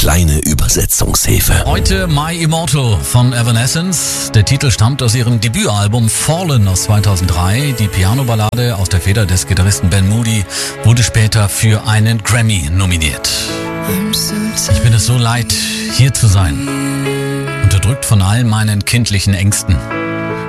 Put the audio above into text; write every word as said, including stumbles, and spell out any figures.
kleine Übersetzungshilfe. Heute My Immortal von Evanescence. Der Titel stammt aus ihrem Debütalbum Fallen aus zweitausenddrei. Die Pianoballade aus der Feder des Gitarristen Ben Moody wurde später für einen Grammy nominiert. Ich bin es so leid, hier zu sein. Unterdrückt von all meinen kindlichen Ängsten.